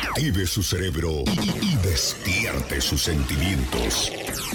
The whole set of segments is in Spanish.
Active su cerebro y despierte sus sentimientos.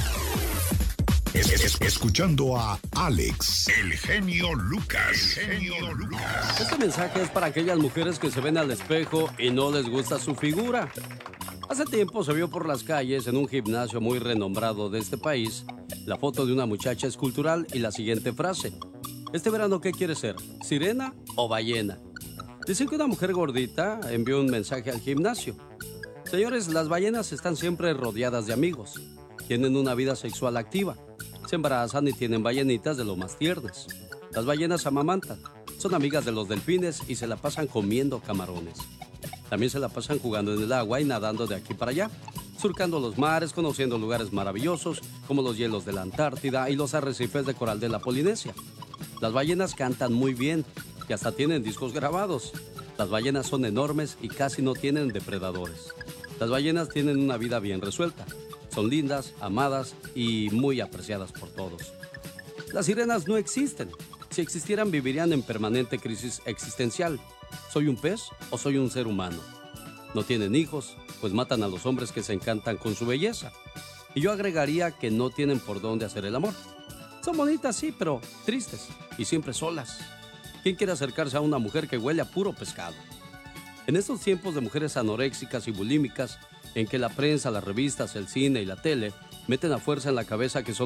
Escuchando a Alex, el genio Lucas. Este mensaje es para aquellas mujeres que se ven al espejo y no les gusta su figura. Hace tiempo se vio por las calles en un gimnasio muy renombrado de este país la foto de una muchacha escultural y la siguiente frase: ¿este verano qué quiere ser? ¿Sirena o ballena? Dicen que una mujer gordita envió un mensaje al gimnasio. Señores, las ballenas están siempre rodeadas de amigos. Tienen una vida sexual activa. Se embarazan y tienen ballenitas de lo más tiernas. Las ballenas amamantan. Son amigas de los delfines y se la pasan comiendo camarones. También se la pasan jugando en el agua y nadando de aquí para allá, surcando los mares, conociendo lugares maravillosos como los hielos de la Antártida y los arrecifes de coral de la Polinesia. Las ballenas cantan muy bien y hasta tienen discos grabados. Las ballenas son enormes y casi no tienen depredadores. Las ballenas tienen una vida bien resuelta. Son lindas, amadas y muy apreciadas por todos. Las sirenas no existen. Si existieran, vivirían en permanente crisis existencial. ¿Soy un pez o soy un ser humano? No tienen hijos, pues matan a los hombres que se encantan con su belleza. Y yo agregaría que no tienen por dónde hacer el amor. Son bonitas, sí, pero tristes y siempre solas. ¿Quién quiere acercarse a una mujer que huele a puro pescado? En estos tiempos de mujeres anoréxicas y bulímicas, en que la prensa, las revistas, el cine y la tele meten a fuerza en la cabeza que son